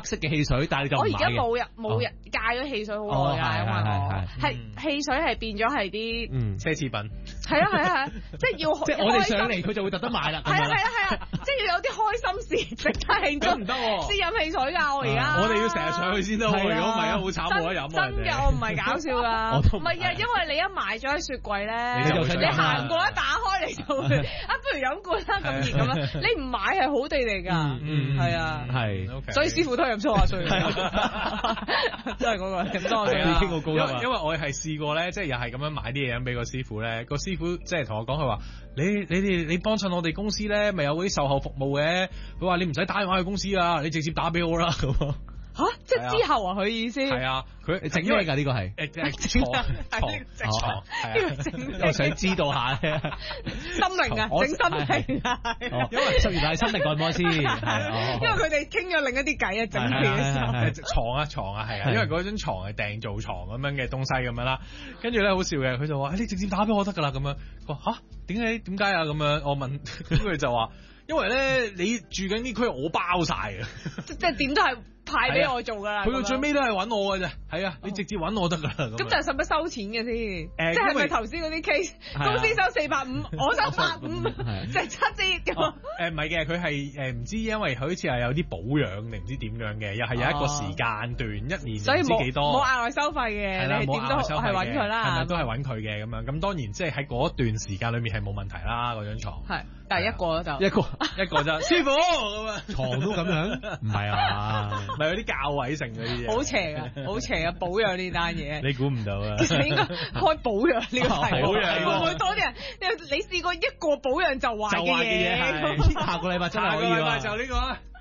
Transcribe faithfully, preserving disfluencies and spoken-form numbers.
色嘅汽水，但係你就唔買嘅。 我而家冇人冇人戒咗汽水好耐啊，因為我係汽水係變咗係啲奢侈品。 係啊係啊係啊，即係要即係我哋上嚟佢就會特登買啦。 係啊係啊係啊，即係要有啲開心事值得慶祝。 唔得喎， 先飲汽水㗎我而家。 我哋要成日上去先得喎，如果唔係啊好慘冇得飲。 真嘅，我唔係搞笑㗎。唔係啊，因為你一買咗喺雪櫃咧，你行過一打開你就會啊，不如飲罐啦咁熱咁樣。你唔買係好地嚟㗎， 嗯係啊， 係。 所以師傅都係飲粗下水，真係嗰個咁多嘅。 傾過高因為因為我係試過咧，即係又係咁樣買啲嘢飲俾個師傅咧，個師傅即係同我講佢話：你你哋你幫襯我哋公司咧，咪有嗰啲售後服務嘅。佢話你唔使打電話去公司啊，你直接打俾我啦咁。 吓，即係之後啊，佢意思係啊，佢整咩㗎？呢個係誒誒床床床係啊， 我想知道下咧， 心靈啊，整心靈啊， 因為十月係心靈按摩師， 因為佢哋傾咗另一啲偈啊，整佢嘅時候， 床啊床啊係啊，因為嗰張床係訂做床咁樣嘅東西咁樣啦，跟住咧好笑嘅，佢就話你直接打俾我得㗎啦咁樣，佢話吓點解點解啊咁樣，我問，咁佢就話因為咧你住緊呢區我包曬啊， 即係點都係。派俾我做噶啦， 佢到最尾都係揾我嘅啫，係啊，你直接揾我得噶啦。 咁就係使乜收錢嘅先？ 誒， 即係咪頭先嗰啲 case，公司收四百五，我收百五，即係七折咁。 誒唔係嘅，佢係誒唔知，因為佢好似係有啲保養定唔知點樣嘅，又係有一個時間段，一年唔知幾多， 冇額外收費嘅， 係啦，冇額外收費嘅， 係揾佢啦， 係咪都係揾佢嘅咁樣？咁當然即係喺嗰段時間裏面係冇問題啦，嗰張床係，但係一個就一個一個啫，師傅咁啊， 床都咁樣，唔係啊。 咪有啲教位性嗰啲嘢， 好邪啊，好邪啊！保養呢單嘢， 你估唔到啊！ 其實應該開保養呢個題， 保養會唔會多啲人？你試過一個保養就壞嘅嘢？ 下個禮拜真係可以啦， 就呢個啊！